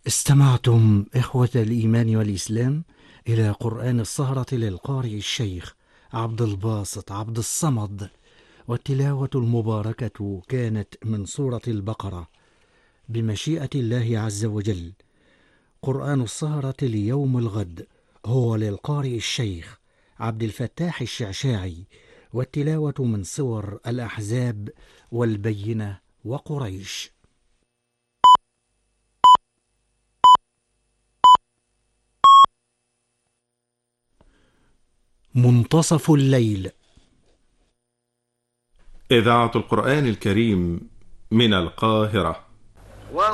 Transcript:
استمعتم إخوة الإيمان والإسلام إلى قرآن السهرة للقارئ الشيخ عبد الباسط عبد الصمد، والتلاوة المباركة كانت من سورة البقرة بمشيئة الله عز وجل. قرآن السهرة ليوم الغد هو للقارئ الشيخ عبد الفتاح الشعشاعي، والتلاوة من سور الأحزاب والبينة وقريش. منتصف الليل. إذاعة القرآن الكريم من القاهرة.